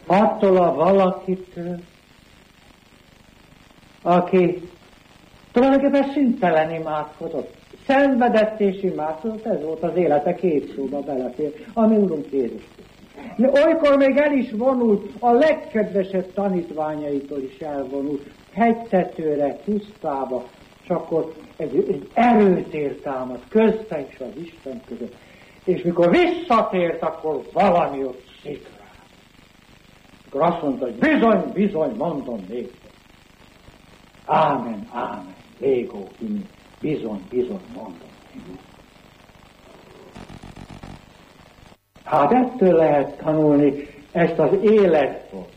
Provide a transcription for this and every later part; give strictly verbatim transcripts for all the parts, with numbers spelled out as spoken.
attól a valakitől, aki tulajdonképpen szüntelen imádkozott, szenvedett és imádkozott, ez volt az élete, két szóba belefér, ami Urunk Jézus. De olykor még el is vonult, a legkedvesebb tanítványaitól is elvonult, hegytetőre, pusztába, csak akkor egy, egy erőtér támad, közte és az Isten között. És mikor visszatért, akkor valami ott szikrált. Akkor azt mondta, hogy bizony, bizony, mondom néktek. Ámen, ámen, légó, hinni, bizony, bizony, mondom. Hát ettől lehet tanulni ezt az életformát.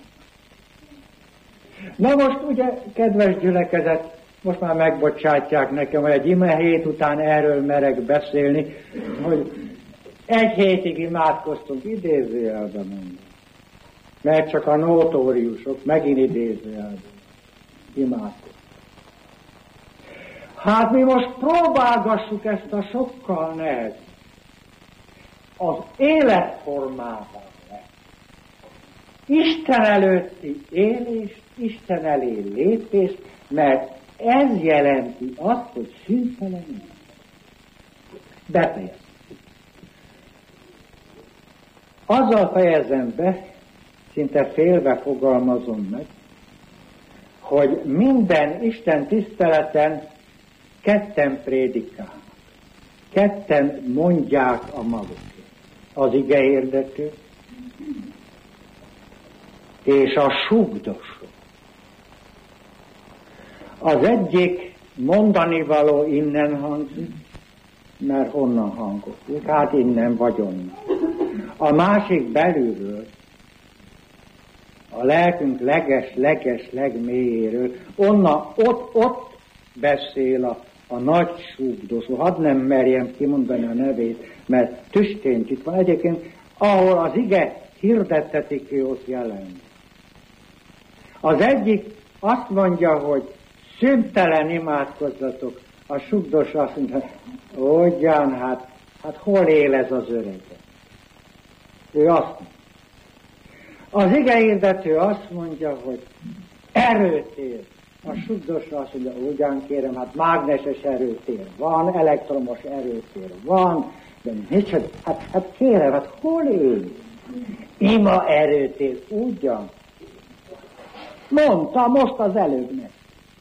Na most ugye, kedves gyülekezet, most már megbocsátják nekem, hogy egy ime hét után erről merek beszélni, hogy egy hétig imádkoztunk, idézőjelben mondom. Mert csak a notóriusok megint idézőjelben imádkoztunk. Hát mi most próbálgassuk ezt a sokkal nehezebb. Az életformában lesz. Isten előtti élés, Isten elé lépés, mert ez jelenti azt, hogy szüntelen. Befejezem. Azzal fejezem be, szinte félve fogalmazom meg, hogy minden Isten tiszteleten ketten prédikálnak. Ketten mondják a magukért. Az igehirdető és a sugdosó. Az egyik mondani való innen hangzik, mert honnan hangozik, hát innen vagy onnan. A másik belülről, a lelkünk leges-leges legmélyéről, onnan, ott, ott beszél a, a nagy sugdosó. Hadd nem merjem kimondani a nevét, mert tüstént itt van. Egyébként, ahol az ige hirdettetik, ő ott jelen. Az egyik azt mondja, hogy szüntelen imádkozzatok, a sugdosó azt mondja, ugyan, hát, hát hol él ez az öreg? Ő azt mondja. Az igehirdető azt mondja, hogy erőtér. A sugdosó azt mondja, ugyan kérem, hát mágneses erőtér van, elektromos erőtér van, de micsoda, hát, hát kérem, hát hol él? Ima erőtér, ugyan. Mondta most az előbbnek.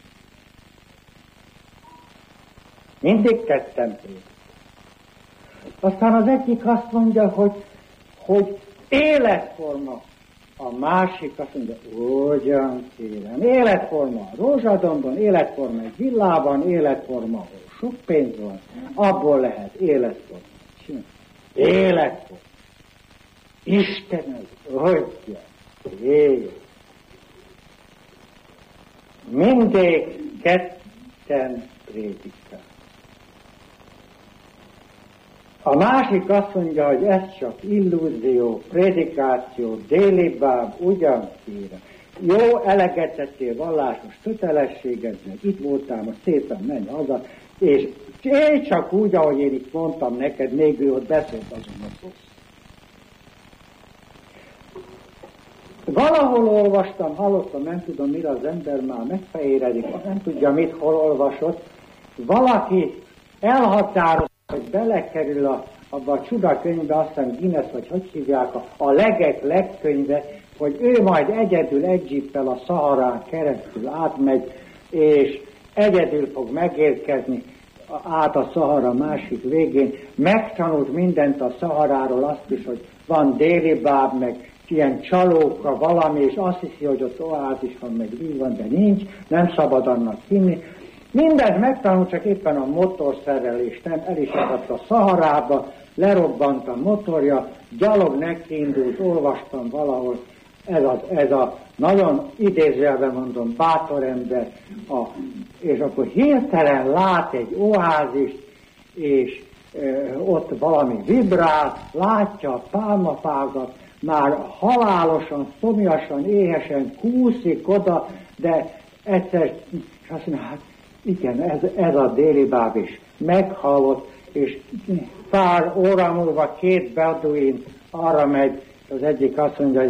Mindig tettem tőle. Aztán az egyik azt mondja, hogy, hogy életforma. A másik azt mondja, ugyan kérem, életforma a rózsadombon, életforma egy villában, életforma, ahol sok pénz van, abból lehet életforma. Életforma. Isten az, hogyan, éj. Mindig ketten prédikál. A másik azt mondja, hogy ez csak illúzió, prédikáció, délibáb, ugyan kérem. Jó, eleget tettél vallásos kötelességednek, itt voltál, most szépen menj haza, és én csak úgy, ahogy én itt mondtam neked, még ő ott beszélt azon a szót. Valahol olvastam, hallottam, nem tudom, mire az ember már megfehéredik, nem tudja, mit hol olvasott. Valaki elhatározta, hogy belekerül a, abba a csudakönyvbe, aztán Guinness, vagy hogy hívják, a, a legek legkönyve, hogy ő majd egyedül egy zsippel a Szaharán keresztül átmegy, és egyedül fog megérkezni át a Szahara másik végén. Megtanult mindent a Szaharáról, azt is, hogy van délibáb, meg ilyen csalóka valami, és azt hiszi, hogy ott oázis van, meg víz van, de nincs, nem szabad annak hinni. Mindent megtanult, csak éppen a motorszerelést nem, el is akadt a Szaharába, lerobbant a motorja, gyalog nekiindult, olvastam valahol, ez a, ez a nagyon idézőjelben mondom, bátor ember, a, és akkor hirtelen lát egy oázist, és e, ott valami vibrál, látja a pálmafágat, már halálosan, szomjasan, éhesen kúszik oda, de egyszer, és azt mondja, hát igen, ez, ez a délibáb is meghallott, és pár óra múlva két beduin arra megy, az egyik azt mondja,